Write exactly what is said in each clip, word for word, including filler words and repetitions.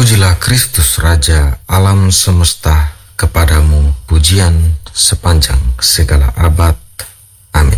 Terpujilah Kristus Raja alam semesta, kepadamu pujian sepanjang segala abad. Amin.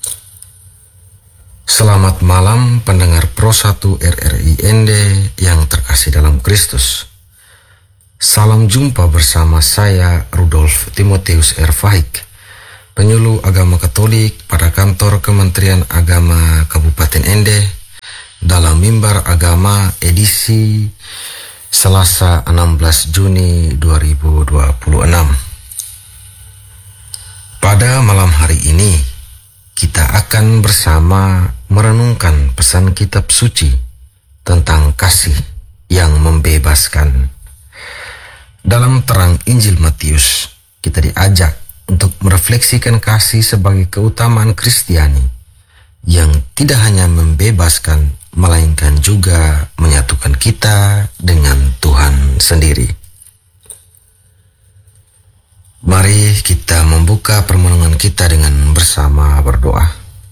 Selamat malam pendengar Pro satu R R I N D yang terkasih dalam Kristus. Salam jumpa bersama saya Rudolf Timotius R. Fahik, penyuluh agama Katolik pada kantor Kementerian Agama Kabupaten N D, dalam mimbar agama edisi Selasa enam belas Juni dua ribu dua puluh enam. Pada malam hari ini kita akan bersama merenungkan pesan kitab suci tentang kasih yang membebaskan. Dalam terang Injil Matius, kita diajak untuk merefleksikan kasih sebagai keutamaan Kristiani yang tidak hanya membebaskan, melainkan juga menyatukan kita dengan Tuhan sendiri. Mari kita membuka permenungan kita dengan bersama berdoa.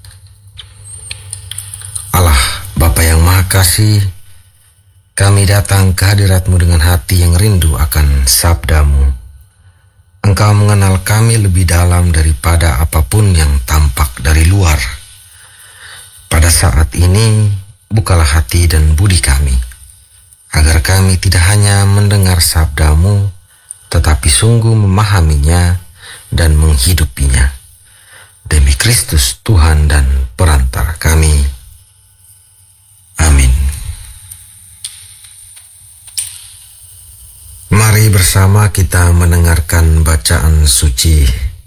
Allah, Bapa yang Maha Kasih, kami datang ke hadirat-Mu dengan hati yang rindu akan sabda-Mu. Engkau mengenal kami lebih dalam daripada apapun yang tampak dari luar. Pada saat ini, bukalah hati dan budi kami, agar kami tidak hanya mendengar sabda-Mu, tetapi sungguh memahaminya dan menghidupinya. Demi Kristus Tuhan dan perantara kami. Amin. Mari bersama kita mendengarkan bacaan suci.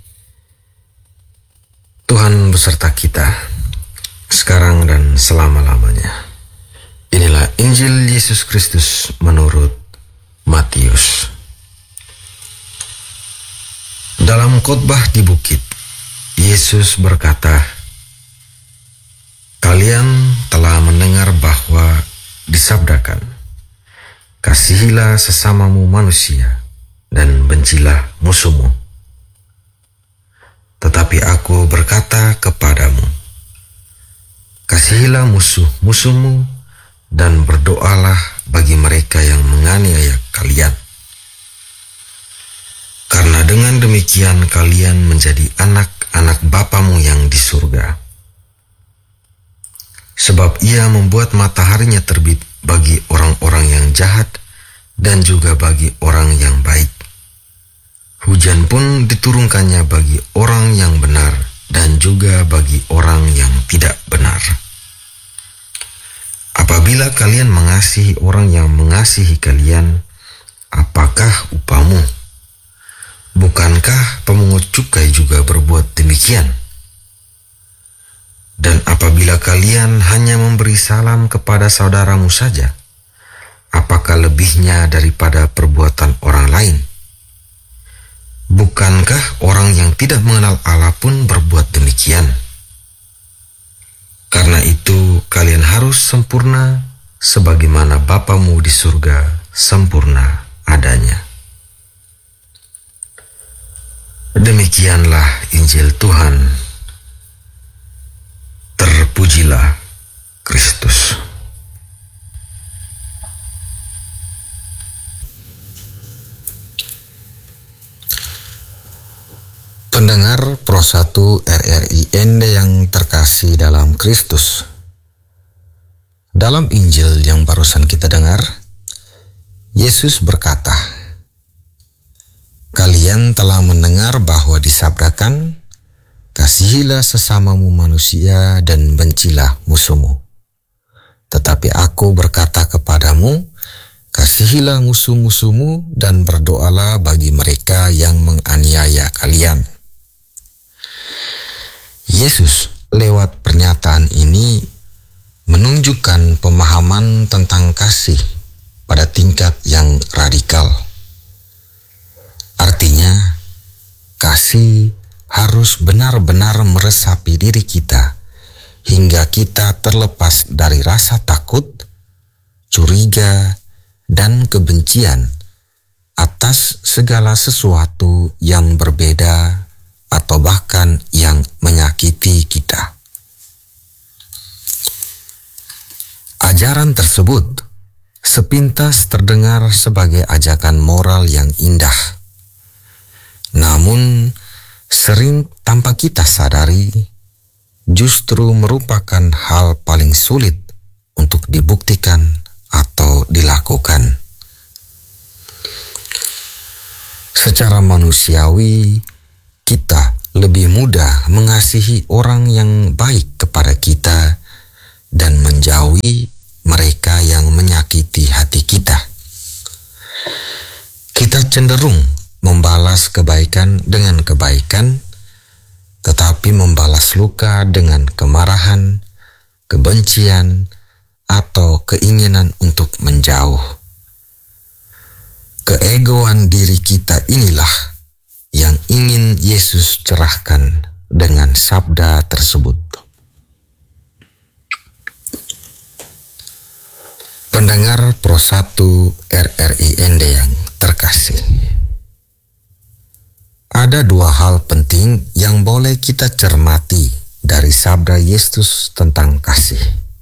Tuhan beserta kita, sekarang dan selama-lamanya. Inilah Injil Yesus Kristus menurut Matius. Dalam khotbah di bukit, Yesus berkata, "Kalian telah mendengar bahwa disabdakan, kasihilah sesamamu manusia dan bencilah musuhmu. Tetapi aku berkata kepadamu, kasihilah musuh-musuhmu dan berdoalah bagi mereka yang menganiaya kalian. Karena dengan demikian kalian menjadi anak-anak Bapamu yang di surga. Sebab Ia membuat mataharinya terbit bagi orang-orang yang jahat dan juga bagi orang yang baik. Hujan pun diturunkannya bagi orang yang benar dan juga bagi orang yang tidak benar. Apabila kalian mengasihi orang yang mengasihi kalian, apakah upamu? Bukankah pemungut cukai juga berbuat demikian? Dan apabila kalian hanya memberi salam kepada saudaramu saja, apakah lebihnya daripada perbuatan orang lain? Bukankah orang yang tidak mengenal Allah pun berbuat demikian? Karena itu kalian harus sempurna sebagaimana Bapamu di surga sempurna adanya." Demikianlah Injil Tuhan. Terpujilah Kristus. Pendengar Pro satu R R I N D yang terkasih dalam Kristus. Dalam Injil yang barusan kita dengar, Yesus berkata, "Kalian telah mendengar bahwa disabdakan, kasihilah sesamamu manusia dan bencilah musuhmu. Tetapi aku berkata kepadamu, kasihilah musuh-musuhmu dan berdoalah bagi mereka yang menganiaya kalian." Yesus lewat pernyataan ini menunjukkan pemahaman tentang kasih pada tingkat yang radikal. Artinya, kasih harus benar-benar meresapi diri kita hingga kita terlepas dari rasa takut, curiga, dan kebencian atas segala sesuatu yang berbeda atau bahkan yang menyakiti kita. Ajaran tersebut sepintas terdengar sebagai ajakan moral yang indah. Namun, sering tanpa kita sadari, justru merupakan hal paling sulit untuk dibuktikan atau dilakukan. Secara manusiawi, kita lebih mudah mengasihi orang yang baik kepada kita dan menjauhi mereka yang menyakiti hati kita. Kita cenderung membalas kebaikan dengan kebaikan, tetapi membalas luka dengan kemarahan, kebencian, atau keinginan untuk menjauh. Keegoan diri kita inilah yang ingin Yesus cerahkan dengan sabda tersebut. Pendengar Pro satu R R I N D yang terkasih, ada dua hal penting yang boleh kita cermati dari sabda Yesus tentang kasih.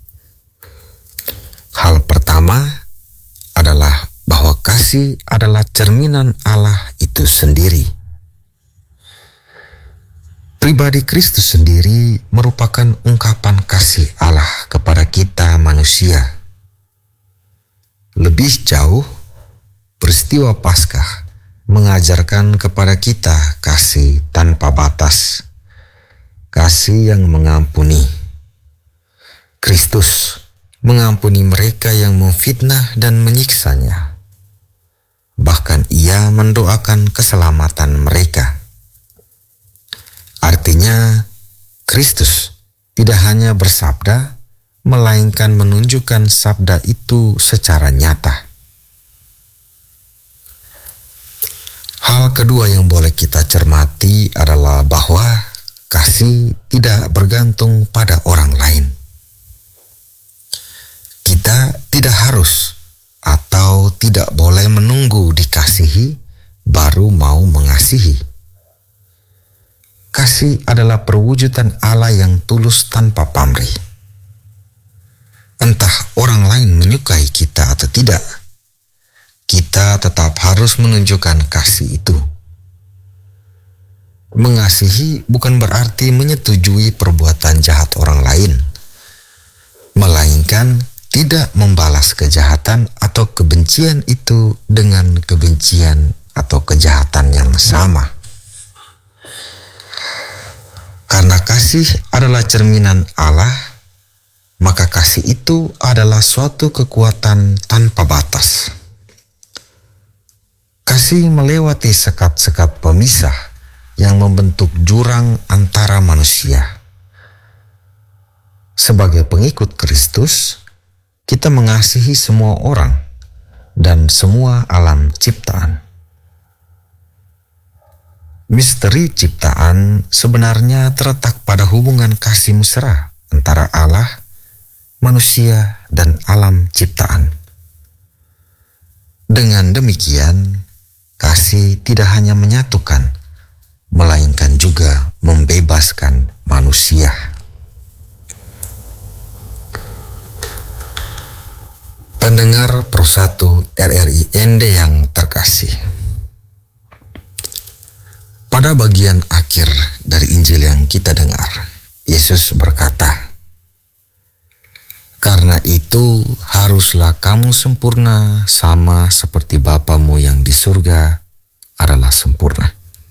Hal pertama adalah bahwa kasih adalah cerminan Allah itu sendiri. Pribadi Kristus sendiri merupakan ungkapan kasih Allah kepada kita manusia. Lebih jauh, peristiwa Paskah mengajarkan kepada kita kasih tanpa batas, kasih yang mengampuni. Kristus mengampuni mereka yang memfitnah dan menyiksanya. Bahkan Ia mendoakan keselamatan mereka. Artinya, Kristus tidak hanya bersabda, melainkan menunjukkan sabda itu secara nyata. Hal kedua yang boleh kita cermati adalah bahwa kasih tidak bergantung pada orang lain. Kita tidak harus atau tidak boleh menunggu dikasihi baru mau mengasihi. Kasih adalah perwujudan Allah yang tulus tanpa pamrih. Entah orang lain menyukai kita atau tidak, kita tetap harus menunjukkan kasih itu. Mengasihi bukan berarti menyetujui perbuatan jahat orang lain, melainkan tidak membalas kejahatan atau kebencian itu dengan kebencian atau kejahatan yang sama. Karena kasih adalah cerminan Allah, maka kasih itu adalah suatu kekuatan tanpa batas. Kasih melewati sekat-sekat pemisah yang membentuk jurang antara manusia. Sebagai pengikut Kristus, kita mengasihi semua orang dan semua alam ciptaan. Misteri ciptaan sebenarnya terletak pada hubungan kasih mesra antara Allah, manusia, dan alam ciptaan. Dengan demikian, kasih tidak hanya menyatukan, melainkan juga membebaskan manusia. Pendengar Pro satu R R I N D yang terkasih, pada bagian akhir dari Injil yang kita dengar, Yesus berkata, "Karena itu haruslah kamu sempurna sama seperti Bapamu yang di surga adalah sempurna."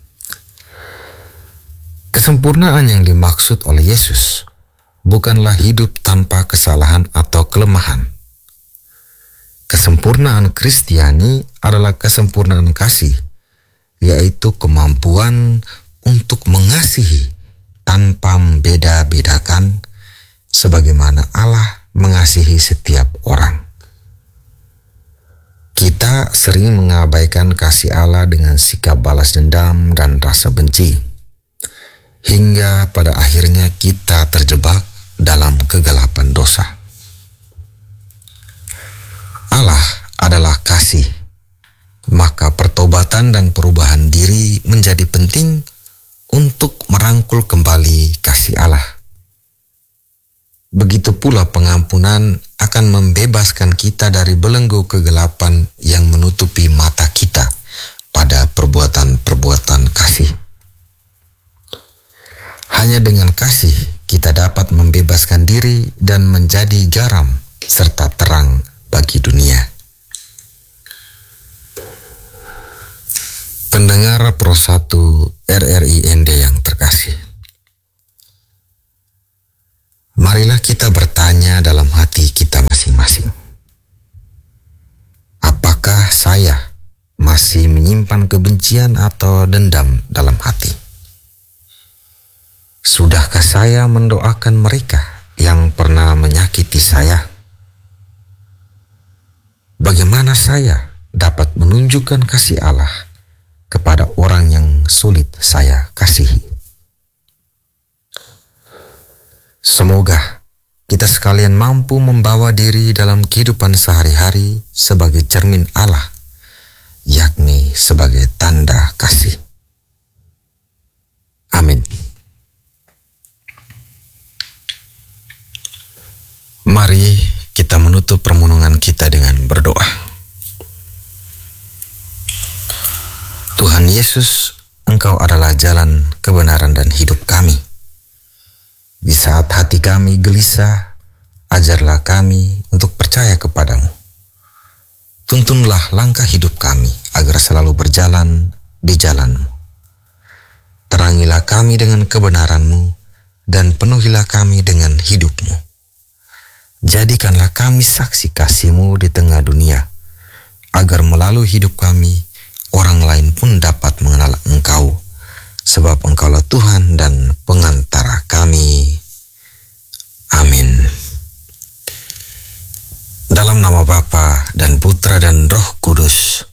Kesempurnaan yang dimaksud oleh Yesus bukanlah hidup tanpa kesalahan atau kelemahan. Kesempurnaan Kristiani adalah kesempurnaan kasih, yaitu kemampuan untuk mengasihi tanpa membeda-bedakan, sebagaimana Allah mengasihi setiap orang. Kita sering mengabaikan kasih Allah dengan sikap balas dendam dan rasa benci, hingga pada akhirnya kita terjebak dalam kegelapan dosa. Allah adalah kasih, maka pertobatan dan perubahan diri menjadi penting untuk merangkul kembali kasih Allah. Begitu pula pengampunan akan membebaskan kita dari belenggu kegelapan yang menutupi mata kita pada perbuatan-perbuatan kasih. Hanya dengan kasih kita dapat membebaskan diri dan menjadi garam serta terang bagi dunia. Pendengar Pro satu R R I N D yang terkasih, marilah kita bertanya dalam hati kita masing-masing. Apakah saya masih menyimpan kebencian atau dendam dalam hati? Sudahkah saya mendoakan mereka yang pernah menyakiti saya? Bagaimana saya dapat menunjukkan kasih Allah kepada orang yang sulit saya kasihi? Semoga kita sekalian mampu membawa diri dalam kehidupan sehari-hari sebagai cermin Allah, yakni sebagai tanda kasih. Amin. Mari kita menutup permenungan kita dengan berdoa. Tuhan Yesus, Engkau adalah jalan, kebenaran, dan hidup kami. Di saat hati kami gelisah, ajarlah kami untuk percaya kepadamu. Tuntunlah langkah hidup kami agar selalu berjalan di jalan-Mu. Terangilah kami dengan kebenaran-Mu dan penuhilah kami dengan hidup-Mu. Jadikanlah kami saksi kasih-Mu di tengah dunia, agar melalui hidup kami, orang lain pun dapat mengenal Engkau, sebab Engkaulah Tuhan dan pengantara kami. Amin. Dalam nama Bapa dan Putra dan Roh Kudus.